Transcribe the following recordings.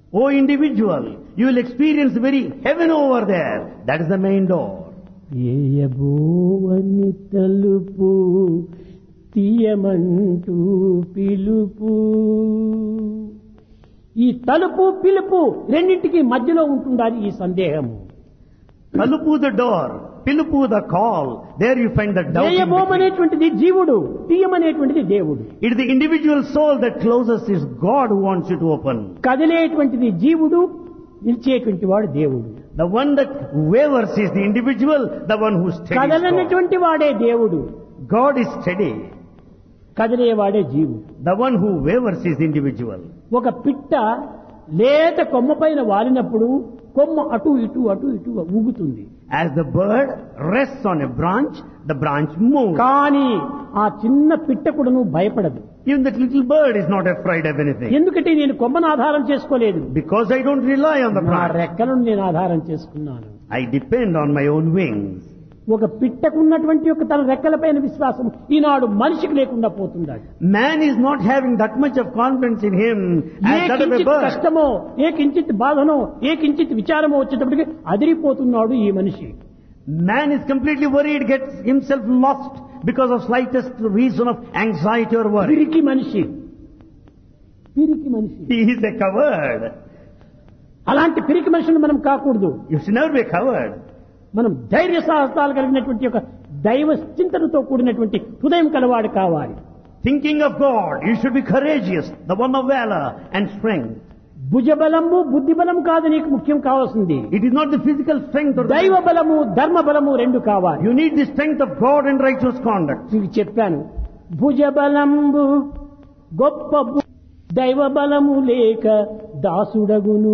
O individual, you will experience very heaven over there. That is the main door. ఏయబోవని తలుపు తీయమంటూ పిలుపు. ఈ తలుపు పిలుపు రెండింటికి మధ్యలో ఉంటుండాలి ఈ సందేహము. Talupu the door, Pilupu the call. There you find the doubt. ఏయబోమనేటువంటిది జీవుడు, తీయమనేటువంటిది దేవుడు. It is the individual soul that closes is God who wants you to open. కదిలేటువంటిది జీవుడు, నిలిచేటువంటి వాడు దేవుడు. The one that wavers is the individual, the one who steadies God. కదలనటువంటి వాడే దేవుడు, God is steady. కదిలేవాడే జీవుడు. The one who wavers is the individual. ఒక పిట్ట లేత కొమ్మ పైన వాలినప్పుడు కొమ్మ అటు ఇటు అటు ఇటు ఊగుతుంది. As the bird rests on a branch, the branch moves. కానీ ఆ చిన్న పిట్ట కూడాను భయపడదు. Even that little bird is not afraid of anything. ఎందుకంటే నేను కొమ్మను ఆధారం చేసుకోలేదు, Because I don't rely on the నా branch. రెక్కలను నేను ఆధారం చేసుకున్నాను. I depend on my own wings. ఒక పిట్టకున్నటువంటి ఒక తన రెక్కలపైన విశ్వాసం ఈనాడు మనిషికి లేకుండా పోతున్నాడు. Man is not having that much of confidence in him A as that of a కించిత్ bird. కష్టమో, ఏ కించిత్ బాధనో, ఏ కించిత్ విచారమో వచ్చేటప్పటికి అదిరిపోతున్నాడు ఈ మనిషి. Man is completely worried, gets himself lost because of slightest reason of anxiety or worry. పిరికి మనిషి, పిరికి మనిషి. He is a coward. అలాంటి పిరికి మనుషులు మనం కాకూడదు. You should never be a coward. మనం ధైర్య సాహసాలు కలిగినటువంటి ఒక దైవ చింతనతో కూడినటువంటి హృదయం కలవాడు కావాలి. Thinking of God, you should be courageous, the one of valor and strength. భుజబలము బుద్ధి బలము కాదు నీకు ముఖ్యం కావాల్సింది. It is not the physical strength or దైవ బలము ధర్మ బలము రెండు కావాలి. You need the strength of God and righteous conduct. మీకు చెప్పాను, భుజబలంబు గొప్ప దైవ బలము లేక దాసుడగును.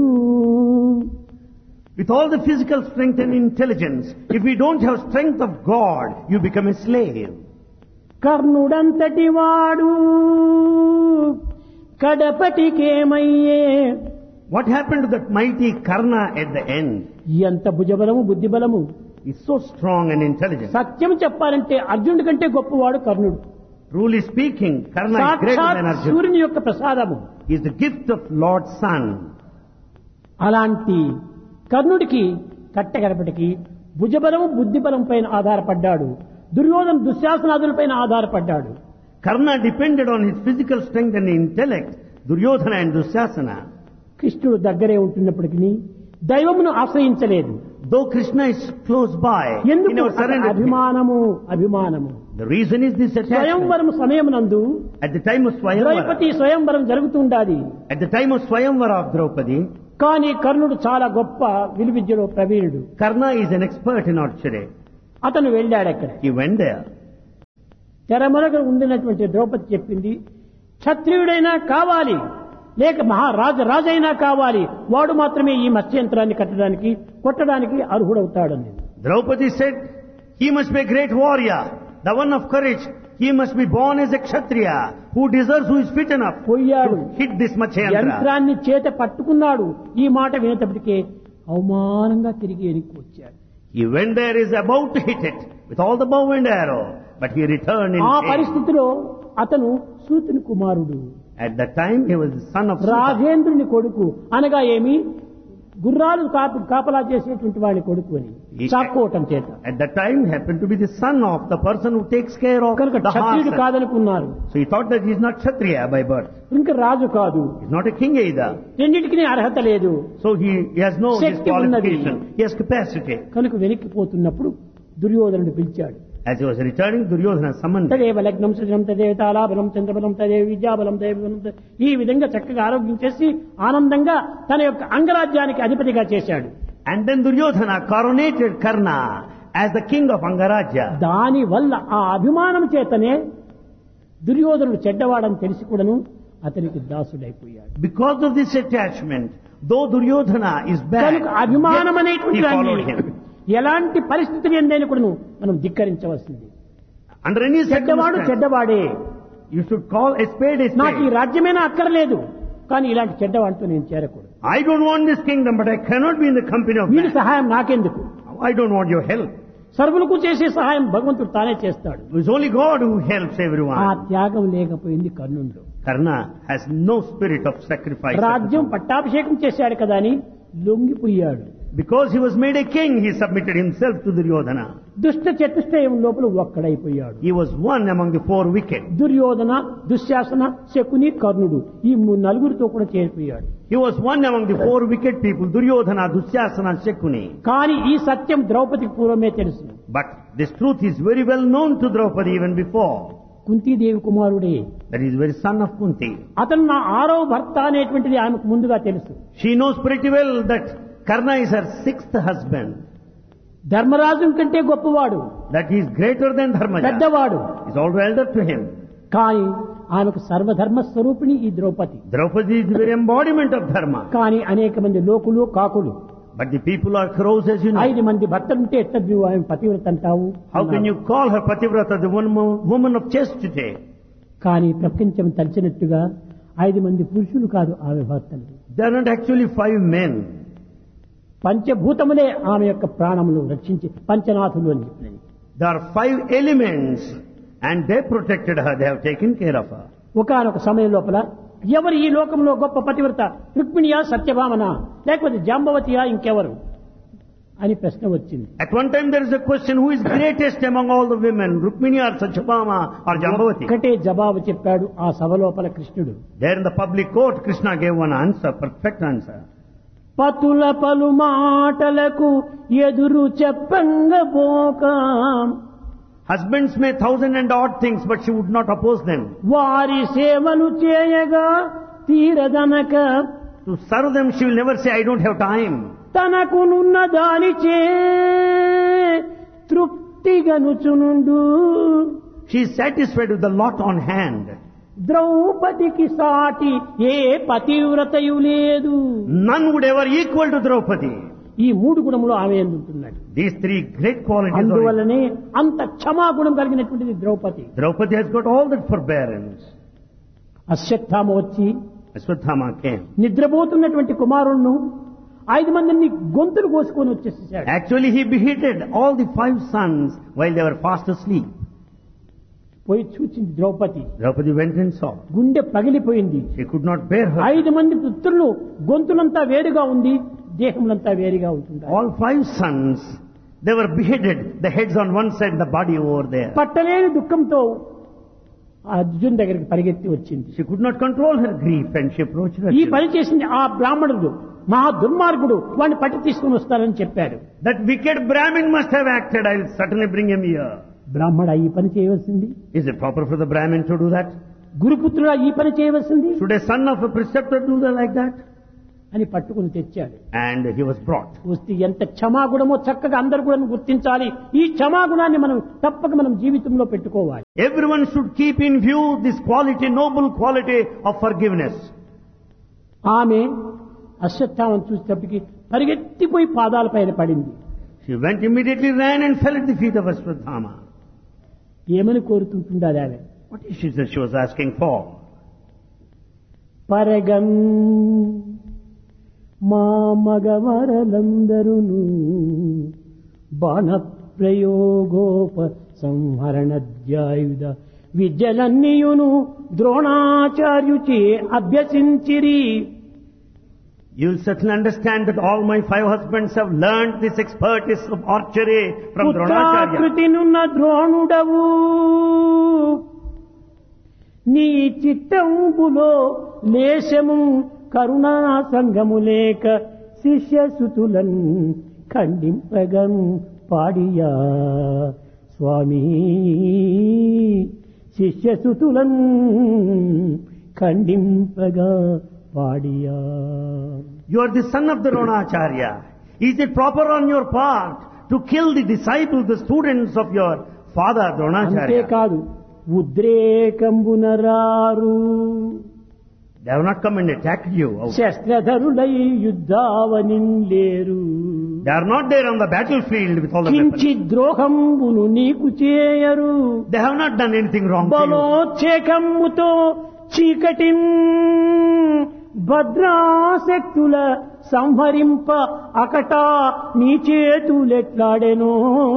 With all the physical strength and intelligence, if we don't have strength of God, you become a slave. కర్ణుడంతటి వాడు కడపటికేమయ్యే. What happened to that mighty Karna at the end? ఎంత భుజబలము బుద్ధి బలము. He's so strong and intelligent. సత్యం చెప్పాలంటే అర్జునుడి కంటే గొప్పవాడు కర్ణుడు. Truly speaking, Karna is greater సాక్షాత్ than Arjuna. సూర్యుని యొక్క ప్రసాదము. He is the gift of Lord's Son. అలాంటి కర్ణుడికి కట్టగడపటికి భుజబలము బుద్ధిబలం పైన ఆధారపడ్డాడు. Duryodhana దుశ్శాసనాదులపైన ఆధారపడ్డాడు. Karna depended on his physical strength and intellect, Duryodhana and Dusyasana. కృష్ణుడు దగ్గరే ఉంటున్నప్పటికీ దైవమును ఆశ్రయించలేదు. Though Krishna is close by, he ఎందుకు? never surrendered. అభిమానము అభిమానము. The reason is this attachment. స్వయంవరం సమయమునందు At the time of Swayamvara, Draupadi స్వయంవరం జరుగుతుండాలి. at the time of Swayamvara of Draupadi, కానీ కర్ణుడు చాలా గొప్ప విలువిద్యలో ప్రవీణుడు. Karna is an expert in archery. అతను వెళ్ళాడు అక్కడ. He went there. తెరమరగ ఉండినటువంటి ద్రౌపది చెప్పింది, క్షత్రియుడైనా కావాలి లేక రాజైనా కావాలి, వాడు మాత్రమే ఈ మత్స్యంత్రాన్ని కట్టడానికి కొట్టడానికి అర్హుడవుతాడని. Draupadi said, he must be a great warrior, the one of courage. He must be born as a kshatriya, who deserves, who is fit enough పోయాడు. to hit this Matsyantra. యంత్రాన్ని చేత పట్టుకున్నాడు. ఈ మాట వినేటప్పటికే అవమానంగా తిరిగి వెనక్కి వచ్చాడు. He went there, is about to hit it with all the bow and arrow, but he returned in ఆ shame. పరిస్థితిలో అతను సూతుని కుమారుడు, At that time, he was the son of Suta. రాజేంద్రుని కొడుకు. అనగా ఏమి, గుర్రాలు కాపలా చేసేటువంటి వాడి కొడుకు అని చాక్కోవటం చేత. At that time, he happened to be the son of the person who takes care of కనుక the క్షత్రియుడు horse. కాదనుకున్నారు. So he thought that he is not kshatriya by birth. ఇంకా రాజు కాదు, He is not a king either. రెండింటికి అర్హత లేదు. So he has no శక్తి ఉన్నది. disqualification. He has capacity. కనుక వెనక్కిపోతున్నప్పుడు దుర్యోధనుడు పిలిచాడు. As he was returning, Duryodhana summoned him. తదేవ లగ్నం సృజనం తదేవ తాళాబలం చంద్రబలం తదేవ విద్యాబలం దైవబలం ఈ విధంగా చక్కగా ఆరోగ్యం చేసి ఆనందంగా తన యొక్క అంగరాజ్యానికి అధిపతిగా చేశాడు. And then Duryodhana coronated Karna as the king of Angarajya. దాని వల్ల ఆ అభిమానం చేతనే దుర్యోధనుడు చెడ్డవాడని తెలిసి కూడాను అతనికి దాసుడైపోయాడు. Because of this attachment, though Duryodhana is bad, కనుక అభిమానం yet he అనేటువంటి followed దాన్ని him. ఎలాంటి పరిస్థితులు ఎందైనా కూడాను మనం ధిక్కరించవలసింది. Under any చెడ్డవాడు circumstance, చెడ్డవాడే, you should call a spade a నాకు ఈ spade. రాజ్యమేనా అక్కర్లేదు, కానీ ఇలాంటి చెడ్డవాడితో నేను చేరకూడదు. I don't want this kingdom, but I cannot be in the company of వీడి man. సహాయం నాకెందుకు. I don't want your help. సర్వులకు చేసే సహాయం భగవంతుడు తానే చేస్తాడు. It's only God who helps ఆ everyone. త్యాగం లేకపోయింది కర్ణుడు. Karna has no spirit of sacrifice. రాజ్యం పట్టాభిషేకం చేశాడు కదా అని లొంగిపోయాడు. Because he was made a king, he submitted himself to Duryodhana. దుష్ట చతుష్టయం లోపల ఒక్కడైపోయాడు. He was one among the 4 wicked. Duryodhana, Dushasana, Shakuni, కర్ణుడు ఈ నలుగురితో కూడా చేరిపోయాడు. He was one among the 4 wicked people, Duryodhana, Dusyasana, Shakuni. కానీ ఈ సత్యం ద్రౌపదికి పూర్వమే తెలుసు. But this truth is very well known to Draupadi even before. Kuntidevi కుమారుడే. That is very son of Kunti. అతను నా 6వ భర్త అనేటువంటిది ఆమెకు ముందుగా తెలుసు. She knows pretty well that Karna is her 6th husband. Dharmaraju కంటే గొప్పవాడు, That he is greater than Dharmaja. పెద్దవాడు. Is also elder to him. కానీ ఆమెకు సర్వధర్మ స్వరూపిణి ఈ Draupadi. Draupadi is the very embodiment of dharma. కానీ అనేక మంది లోకులు కాకులు But the people are crows, as you know. 5 మంది భర్తలుంటే ఎట్లా నువ్వు ఆమె పతివ్రత అంటావు? How can you call her Pativrata, the woman of chastity? కానీ ప్రపంచం తలిచినట్టుగా 5 మంది పురుషులు కాదు ఆమె భర్తలు. They are not actually 5 men. పంచభూతములే ఆమె యొక్క ప్రాణములు రక్షించి పంచనాథులు అని చెప్పినది. There are 5 elements and they protected her. They have taken care of her. ఒకానొక సమయం లోపల ఎవరు ఈ లోకంలో గొప్ప పతివ్రత, రుక్మిణియా, సత్యభామన, లేకపోతే జాంబవతియా, ఇంకెవరు అని ప్రశ్న వచ్చింది. At one time there is a question, who is greatest among all the women, Rukmini or Satyabhama or Jambavati? ఒకటే జవాబు చెప్పాడు ఆ సభ లోపల కృష్ణుడు. There in the public court, Krishna gave one answer, perfect answer. పతుల పలు మాటలకు ఎదురు చెప్పంగబోక, Husbands may 1,000 and odd things, but she would not oppose them. వారి సేవలు చేయగా తీరదనక, To serve them, she will never say, I don't have time. తనకునున్న దానిచే తృప్తిగనుచునుండు. She is satisfied with the lot on hand. ద్రౌపదికి సాటి ఏ పతివ్రతయు లేదు. None would ever equal to Draupadi. ఈ 3 గుణములు ఆమె ఎందుంటున్నాడు. These 3 great qualities are. అందువల్లనే అంత క్షమాగుణం కలిగినటువంటిది Draupadi. Draupadi has got all that forbearance. Ashwatthama వచ్చి Ashwatthama came. నిద్రపోతున్నటువంటి కుమారుణ్ణి 5 మందిని గొంతులు కోసుకొని వచ్చేసాడు. Actually, he beheaded all the 5 sons while they were fast asleep. పోయి చూచింది Draupadi. Draupadi went and saw. గుండె పగిలిపోయింది. She could not bear her. 5 మంది పుత్రులు గొంతులంతా వేరుగా ఉంది, దేహములంతా వేరుగా ఉంటుంది. All 5 sons, they were beheaded, the heads on one side, the body over there. పట్టలేని దుఃఖంతో అర్జున్ దగ్గరికి పరిగెత్తి వచ్చింది. She could not control her grief and she approached her. ఈ పని చేసింది ఆ బ్రాహ్మణుడు, మహా దుర్మార్గుడు, వాడిని పట్టి తీసుకుని వస్తానని చెప్పాడు. That wicked Brahmin must have acted. I will certainly bring him here. బ్రాహ్మణ ఈ పని చేయవలసింది. Is it proper for the Brahmin to do that? గురుపుత్రుడా ఈ పని చేయవలసింది Should a son of a preceptor do that like that? అని పట్టుకుని తెచ్చాడు. And he was brought. వస్తే ఎంత క్షమాగుణమో చక్కగా అందరూ కూడా గుర్తించాలి. ఈ క్షమాగుణాన్ని మనం తప్పక మనం జీవితంలో పెట్టుకోవాలి. Everyone should keep in view this quality, noble quality of forgiveness. ఆమె అశ్వత్థామను చూసేటప్పటికి పరిగెత్తిపోయి పాదాల పైన పడింది. She went immediately, ran and fell at the feet of Ashwatthama. ఏమని కోరుతుంటుండాలి ఆమె? What is it that she was asking for? పరగం మా మగవరలందరును బాణ ప్రయోగోప సంహరణధ్యాయుధ విద్యలన్నీయును ద్రోణాచార్యుచే అభ్యసించిరి. You will certainly understand that all my 5 husbands have learned this expertise of archery from Dronacharya. పుత్రాకృతినున్న ద్రోణుడవు నీ చిత్తంబులో లేశము కరుణా సంగము లేక శిష్యసుతులన్ ఖండింపగం పాడియా స్వామి. శిష్యసుతులన్ ఖండింపగా పాడియా. You are the son of the Dronacharya. Is it proper on your part to kill the disciples, the students of your father Dronacharya? అంతేకాదు ఉద్రేకంబునరారు. They have not come and attacked you. శస్త్రధరులై యుద్ధావనిలేరు. They are not there on the battlefield with all the weapons. కించి ద్రోహంబును నీకు చేయరు. They have not done anything wrong to you. బలోచ్చేకంబుతో చీకటిం భద్రాశక్తుల సంహరింప అకటా నీ చేతులెట్లాడెనో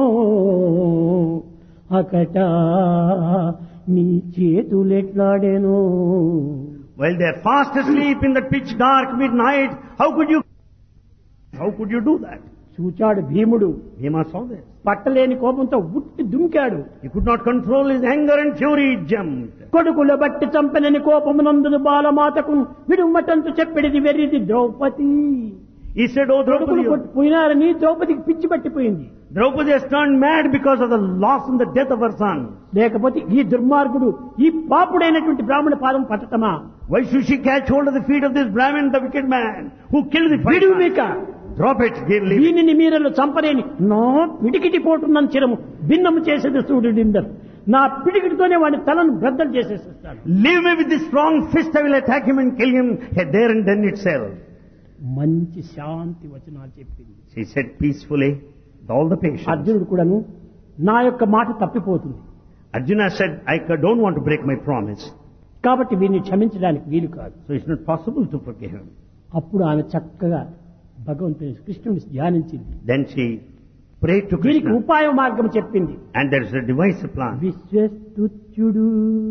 అకటా నీ చేతులెట్లాడెనో. While they are fast asleep in the pitch dark midnight, how could you do that? చూచాడు భీముడు. Bhima saw this. పట్టలేని కోపంతో ఉట్టి దుంకాడు. He could not control his anger and fury, he jumped. కొడుకుల బట్టి చంపనని కోపమునందును బాలమాతకు విడుమటంతు చెప్పిడిది వెర్రిది Draupadi. He said, "Oh కొడుకులు Draupadi, పోయినారని ద్రౌపదికి పిచ్చి పట్టిపోయింది. Draupadi has turned mad because of the loss and the death of her son. లేకపోతే ఈ దుర్మార్గుడు ఈ పాపుడైనటువంటి బ్రాహ్మణ పాదం పట్టటమా? Why should she catch hold of the feet of this Brahmin, the wicked man, who killed the five sons? విడుమిక Drop it, give leave it. దీనిని మీరలు చంపలేని నా పిడికిటి పోటున్న చిరము భిన్నము చేసేది సూర్యుడిందరు. నా పిడికిటితోనే వాడి తలను బ్రద్దలు చేసేస్తాడు. Leave me with this strong fist, I will attack him and kill him there and then itself. మంచి శాంతి వచనాలు చెప్పింది. She said peacefully, with all the patience. అర్జునుడు కూడాను నా యొక్క మాట తప్పిపోతుంది Arjuna said, I don't want to break my promise. కాబట్టి వీరిని క్షమించడానికి వీలు కాదు. So it's not possible to forgive him. అప్పుడు ఆమె చక్కగా భగవంతుని కృష్ణుని ధ్యానించింది. Then she prayed to దీనికి Krishna. ఉపాయ మార్గం చెప్పింది. And there is a device plan. విశ్వస్తుత్యుడు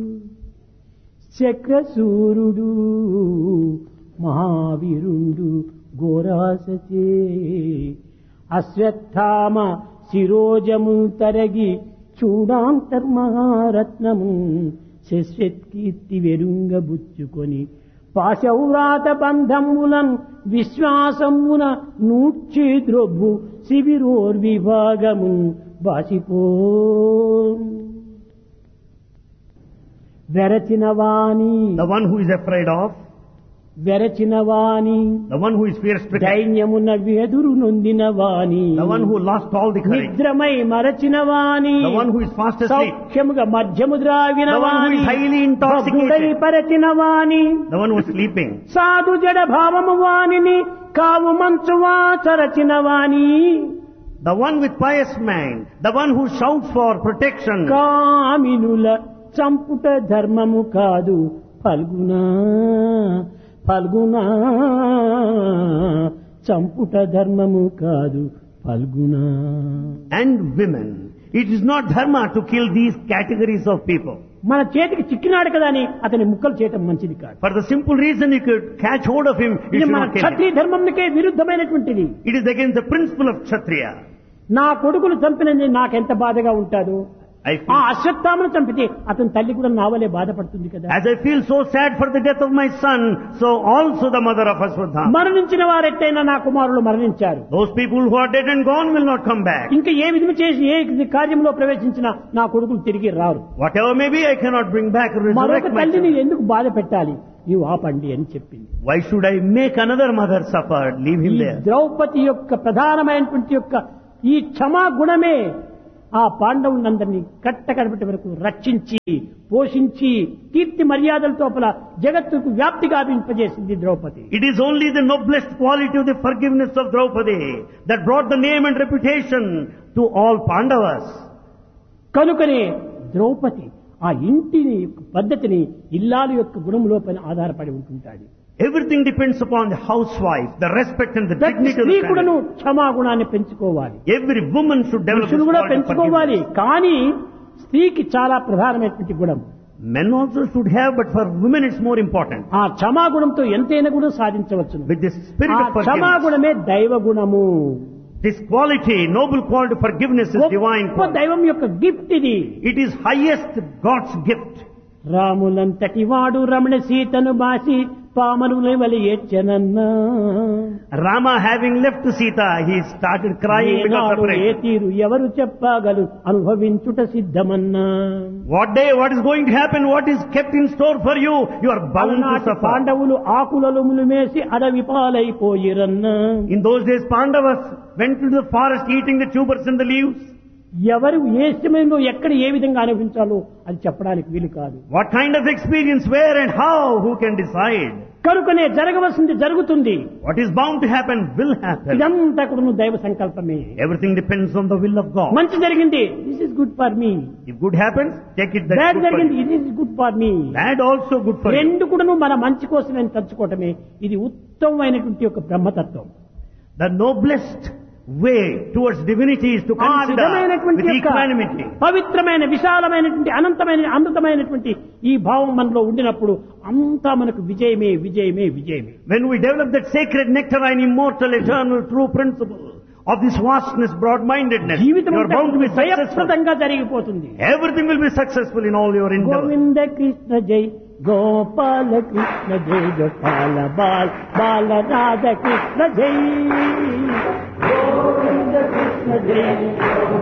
చక్రసూరుడు మహావీరుండు ఘోరాసచే Ashwatthama శిరోజము తరగి చూడాంతర్మహారత్నము శశ్వత్కీర్తి వెరుంగబుచ్చుకొని పాశౌరాత బంధములన్ విశ్వాసమున నూర్చి ద్రొబ్బు శిబిరోర్విభాగము బాసిపో వెరచినవాణి The one who is afraid of, వెరచినవాణి the one who is fear-stricken, దైన్యమున వెదురు నొందినవాణి the one who lost all the courage, నిద్రమై మరచినవాణి the one who is fast asleep, సౌఖ్యముగా మధ్యము the one ద్రావినవాణి who is highly intoxicated, బుడై పరచినవాణి the one who is sleeping, సాధు జడ భావము వాణిని కావు మంచువా చరచినవాణి the one with pious mind, the one who shouts for protection, కామినుల చంపుట ధర్మము కాదు ఫల్గునా ఫల్గునా చంపుట ధర్మము కాదు Phalguna. and women. It is not dharma to kill these categories of people. మన చేతికి చిక్కినాడు కదా అని అతని ముక్కలు చేయటం మంచిది కాదు. For the simple reason you could catch hold of him, you ఇది should మన not kill him. Kshatriya ధర్మంకే విరుద్ధమైనటువంటిది. It is against the principle of Kshatriya. నా కొడుకులు చంపినది నాకెంత బాధగా ఉంటాదో I ఆ feel, అశ్వత్థామను చంపితే అతని తల్లి కూడా నావలే బాధపడుతుంది కదా. as I feel so sad for the death of my son, so also the mother of Ashwadhama. మరణించిన వారెట్టయినా నా కుమారులు మరణించారు. Those people who are dead and gone will not come back. ఇంకా ఏ విధము చేసి ఏ కార్యంలో ప్రవేశించినా నా కొడుకులు తిరిగి రారు. Whatever may be, I cannot bring back or మరొక resurrect my తల్లిని son. ఎందుకు బాధ పెట్టాలి, నీవు ఆపండి అని చెప్పింది. Why should I make another mother suffer? Leave him ఈ there. ద్రౌపది యొక్క ప్రధానమైనటువంటి యొక్క ఈ క్షమా గుణమే ఆ పాండవులందరినీ కట్టకడపటి వరకు రక్షించి పోషించి కీర్తి మర్యాదలతో జగత్తుకు వ్యాప్తి గావింపజేసింది Draupadi. It is only the noblest quality of the forgiveness of Draupadi that brought the name and reputation to all Pandavas. కనుకనే ద్రౌపది ఆ ఇంటిని యొక్క పద్ధతిని ఇల్లాలు యొక్క గుణములోపైన ఆధారపడి ఉంటుంటాడు. Everything depends upon the housewife, the respect and the ప్రతి dignity of స్త్రీ the కూడాను family. క్షమాగుణాన్ని పెంచుకోవాలి, Every woman should develop this పురుషులు కూడా quality of పెంచుకోవాలి. forgiveness. కానీ స్త్రీకి చాలా ప్రధానమైనటువంటి గుణం Men also should have, but for women it's more important. ఆ క్షమాగుణంతో ఎంతైనా కూడా సాధించవచ్చును. With this spirit ఆ of forgiveness, క్షమాగుణమే దైవ గుణము. this quality, noble quality of forgiveness is divine గొప్ప quality. దైవం యొక్క గిఫ్ట్ ఇది. It is highest God's gift. రాములంతటి వాడు రమణ సీతను బాసి పామరుల వలి ఏడ్చెనన్నా. Rama having left Sita, he started crying because of ఏనాడు ఏ separation. తీరు ఎవరు చెప్పగలు అనుభవించుట సిద్ధమన్నా. What day, what is going to happen, what is kept in store for you, you are bound to అలనాటి suffer. పాండవులు ఆకులలు ములిమేసి అడవి పాలైపోయిరన్నా. In those days, Pandavas went to the forest eating the tubers and the leaves. ఎవరు ఏ సమయంలో ఎక్కడ ఏ విధంగా అనుభవించాలో అది చెప్పడానికి వీలు కాదు. What kind of experience, where and how, who can decide? కనుకనే జరగవలసింది జరుగుతుంది. What is bound to happen will happen. ఇదంతా కూడా దైవ సంకల్పమే. Everything depends on the will of God. మంచి జరిగింది, this is good for me. If good happens, take it, that's bad good for జరిగింది, you. ఇది is good for me. Bad also good for you. రెండు కూడాను మన మంచి కోసమే తలుచుకోవటమే ఇది ఉత్తమమైనటువంటి ఒక బ్రహ్మతత్వం. The noblest way towards divinity is to ఆ consider విధమైనటువంటి with యొక్క equanimity. పవిత్రమైన విశాలమైనటువంటి అమృతమైనటువంటి ఈ భావం మనలో ఉండినప్పుడు అంతా మనకు విజయమే విజయమే విజయమే. When we develop that sacred nectarine, immortal, eternal, true principle of this vastness, broad-mindedness, జీవితం you are bound to be successful. జయప్రదంగా జరిగిపోతుంది. Everything will be successful in all your endeavors. Govinda Krishna జై గోపాల కృష్ణ జై గోపాల బాల రాధ కృష్ణ జై గోవింద కృష్ణ జై